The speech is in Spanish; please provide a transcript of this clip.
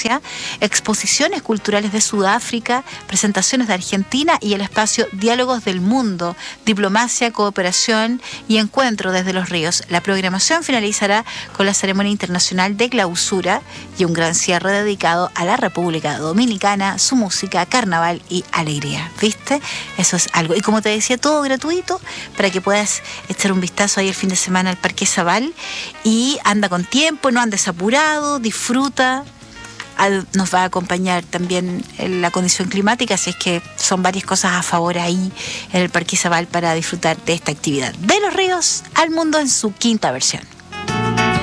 Francia, exposiciones culturales de Sudáfrica, presentaciones de Argentina y el espacio Diálogos del Mundo, Diplomacia, Cooperación y Encuentro desde los Ríos. La programación finalizará con la ceremonia internacional de clausura y un gran cierre dedicado a la República Dominicana, su música, carnaval y alegría. ¿Viste? Eso es algo. Y como te decía, todo gratuito para que puedas echar un vistazo ahí el fin de semana al Parque Zabal y anda con tiempo, no andes apurado, disfruta. Nos va a acompañar también la condición climática, así es que son varias cosas a favor ahí en el Parque Zabal para disfrutar de esta actividad. De los ríos al mundo en su quinta versión.